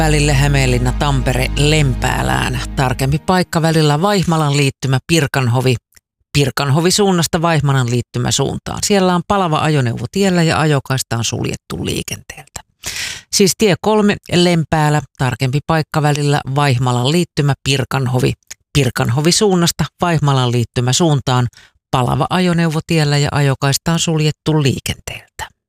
välille Hämeenlinna, Tampere, Lempäälään. Tarkempi paikka välillä Vaihmalan liittymä Pirkanhovi. Pirkanhovi suunnasta Vaihmalan liittymä suuntaan. Siellä on palava ajoneuvo tiellä ja ajokaista on suljettu liikenteeltä. Siis tie 3 Lempäälä, tarkempi paikka välillä Vaihmalan liittymä Pirkanhovi. Pirkanhovi suunnasta Vaihmalan liittymä suuntaan. Palava ajoneuvo tiellä ja ajokaista on suljettu liikenteeltä.